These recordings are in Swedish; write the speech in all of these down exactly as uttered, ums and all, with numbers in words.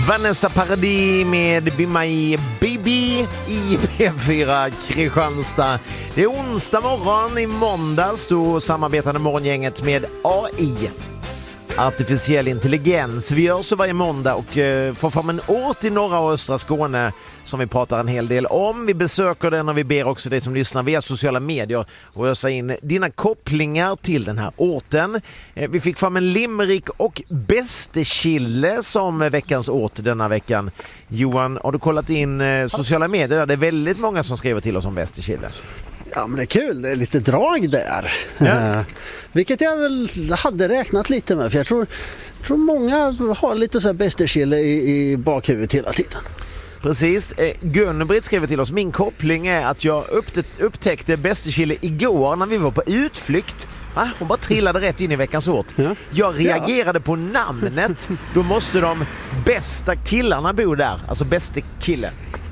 Vanessa Paradis med Be My Baby i P fyra Kristianstad. Det är onsdag morgon. I måndags då samarbetade morgongänget med A I, artificiell intelligens. Vi gör så varje måndag och eh, får fram en ort i norra och östra Skåne som vi pratar en hel del om. Vi besöker den och vi ber också dig som lyssnar via sociala medier och ösa in dina kopplingar till den här orten. Eh, vi fick fram en limerick och Bästekille som veckans ort denna veckan. Johan, har du kollat in eh, sociala medier? Det är väldigt många som skriver till oss om Bästekille. Ja, men det är kul. Det är lite drag där. Ja. Vilket jag väl hade räknat lite med. För jag tror, tror många har lite så här Bästekille i, i bakhuvudet hela tiden. Precis. Eh, Gunbritt skriver till oss. Min koppling är att jag upptä- upptäckte Bästekille igår när vi var på utflykt. Ah, hon bara trillade rätt in i veckans ort. Ja. Jag reagerade ja. på namnet. Då måste de bästa killarna bo där. Alltså Bästekille.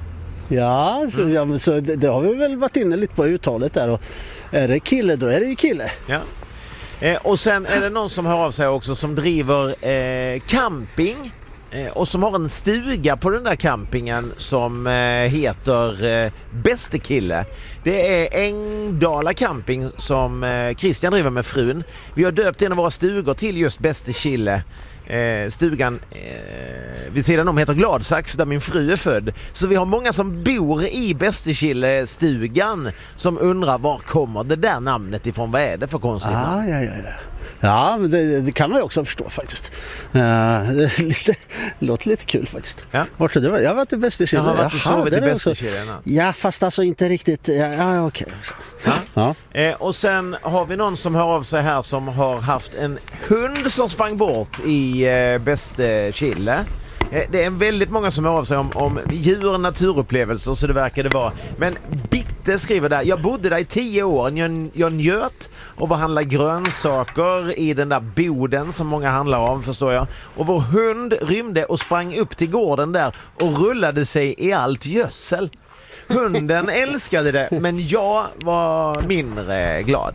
Ja, så, mm. ja men så det, det har vi väl varit inne lite på uttalet där. Och är det kille, då är det ju kille. Ja. Eh, och sen är det någon som hör av sig också som driver eh, camping eh, och som har en stuga på den där campingen som eh, heter eh, Bästekille. Det är Ängdala camping som eh, Christian driver med frun. Vi har döpt en av våra stugor till just Bästekille. Eh, stugan eh, vid sidan om heter Gladsax där min fru är född. Så vi har många som bor i Bästekille-stugan som undrar var kommer det där namnet ifrån, vad är det för konstigt ah, namn? Ja, ja, ja. Ja, men det, det kan man ju också förstå faktiskt. Uh, det, lite, det låter lite kul faktiskt. Ja. Vart är det? Jag har varit i Bästekille. Jag har varit och sovit i Bästekille. Ja, fast alltså inte riktigt. Ja, ja okej. Ja. Ja. Eh, och sen har vi någon som hör av sig här som har haft en hund som sprang bort i eh, Bästekille. Det är väldigt många som hör av sig om, om djur och naturupplevelser, så det verkar det vara. Men Bitte skriver där: jag bodde där i tio år. Jag, jag njöt och var handla grönsaker i den där boden som många handlar om, förstår jag. Och vår hund rymde och sprang upp till gården där och rullade sig i allt gödsel. Hunden älskade det, men jag var mindre glad.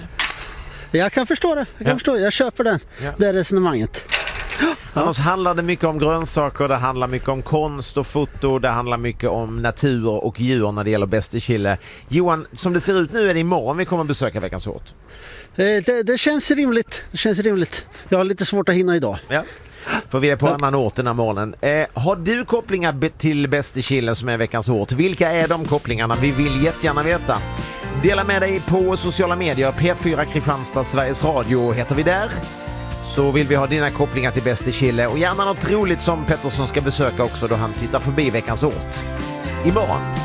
Jag kan förstå det. Jag kan ja. förstå det. Jag köper den. Ja. Det resonemanget. Annars handlar det mycket om grönsaker, det handlar mycket om konst och foto, det handlar mycket om natur och djur när det gäller Bästekille. Johan, som det ser ut nu är det imorgon vi kommer att besöka veckans ort. Eh, det, det känns rimligt. Det känns rimligt. Jag har lite svårt att hinna idag. Ja. För vi är på ja. annan ort den här morgonen. Eh, har du kopplingar till Bästekille som är veckans ort? Vilka är de kopplingarna? Vi vill jättegärna veta. Dela med dig på sociala medier. P fyra Kristianstad, Sveriges Radio heter vi där. Så vill vi ha dina kopplingar till Bästekille och gärna något roligt som Pettersson ska besöka också då han tittar förbi veckans ort imorgon.